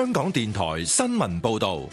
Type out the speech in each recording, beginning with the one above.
香港電台新聞報道。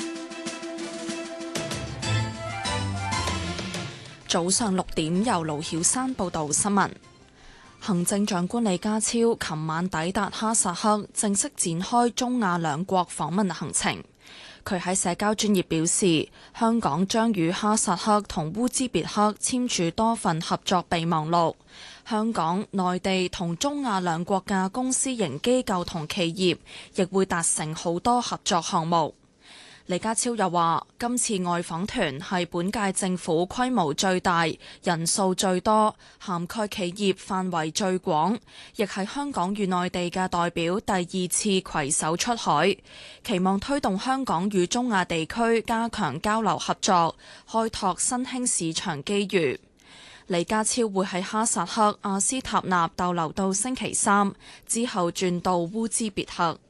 早上6點，由盧曉珊報道新聞。行政長官李家超琴晚抵達哈薩克，正式展開中亞兩國訪問行程。佢喺社交專頁表示，香港將與哈薩克同烏茲別克簽署多份合作備忘錄。香港、內地同中亞兩國嘅公私營機構同企業亦會達成好多合作項目。李家超又話，今次外訪團係本屆政府規模最大、人數最多、涵蓋企業範圍最廣，亦係香港與內地嘅代表第2次攜手出海，期望推動香港與中亞地區加強交流合作，開拓新興市場機遇。李家超會喺哈薩克阿斯塔納逗留到星期3，之後轉到烏茲別克。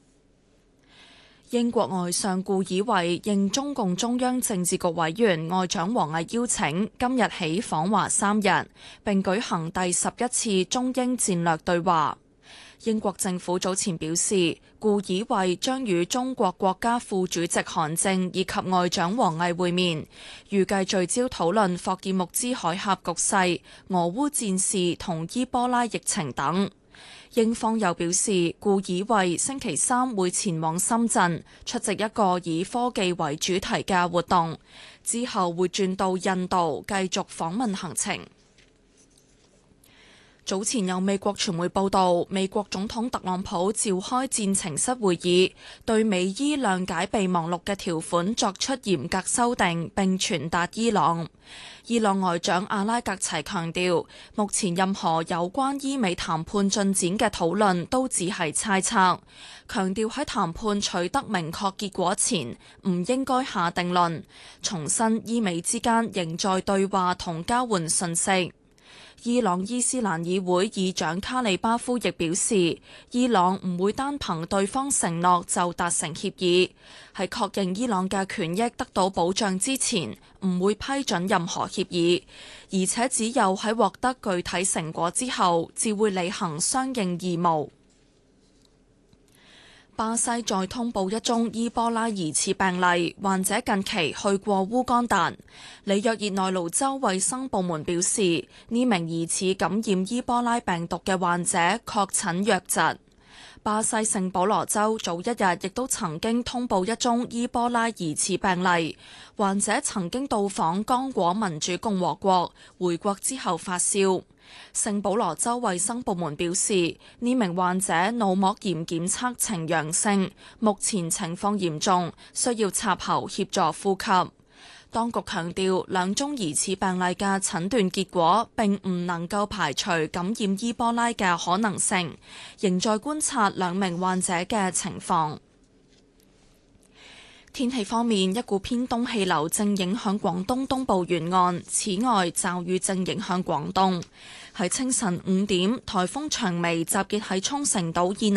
英國外相顧以為應中共中央政治局委員外長王毅邀請，今日起訪華3日，並舉行第11次中英戰略對話。英國政府早前表示，顧以為將與中國國家副主席韓正以及外長王毅會面，預計聚焦討論霍爾木茲海峽局勢、俄烏戰事同伊波拉疫情等。英方又表示，顧以為星期3會前往深圳出席一個以科技為主題嘅活動，之後會轉到印度繼續訪問行程。早前有美國傳媒報道，美國總統特朗普召開戰情室會議，對美伊諒解備忘錄嘅條款作出嚴格修訂，並傳達伊朗。伊朗外長阿拉格齊強調，目前任何有關伊美談判進展嘅討論都只係猜測，強調喺談判取得明確結果前，唔應該下定論，重申伊美之間仍在對話同交換信息。伊朗伊斯蘭議會議長卡里巴夫亦表示，伊朗唔會單憑對方承諾就達成協議，喺確認伊朗嘅權益得到保障之前，唔會批准任何協議，而且只有喺獲得具體成果之後，至會履行相應義務。巴西再通報一宗伊波拉疑似病例，患者近期去過烏干達。里約熱內盧州衛生部門表示，呢名疑似感染伊波拉病毒嘅患者確診瘧疾。巴西聖保羅州早一日亦都曾經通報一宗伊波拉疑似病例，患者曾經到訪剛果民主共和國，回國之後發燒。聖保羅州衛生部門表示，呢名患者腦膜炎檢測呈陽性，目前情況嚴重，需要插喉協助呼吸。當局強調，兩宗疑似病例嘅診斷結果並唔能夠排除感染伊波拉嘅可能性，仍在觀察兩名患者嘅情況。天氣方面，一股偏東氣流正影響廣東東部沿岸，此外驟雨正影響廣東。喺清晨5點，颱風長眉集結喺沖繩島以